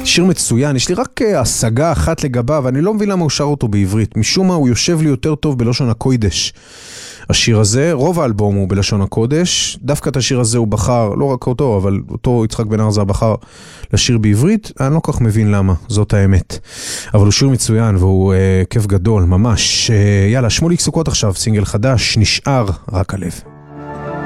שיר מצוין, יש לי רק השגה אחת לגביו, אני לא מבין למה הוא שר אותו בעברית, משום מה הוא יושב לי יותר טוב בלשון הקודש. השיר הזה, רוב האלבום הוא בלשון הקודש, דווקא את השיר הזה הוא בחר, לא רק אותו, אבל אותו יצחק בן ארזה בחר לשיר בעברית, אני לא כך מבין למה, זאת האמת. אבל הוא שיר מצוין והוא כיף גדול, ממש. יאללה, שמוליק סוכות עכשיו, סינגל חדש, נשאר רק הלב.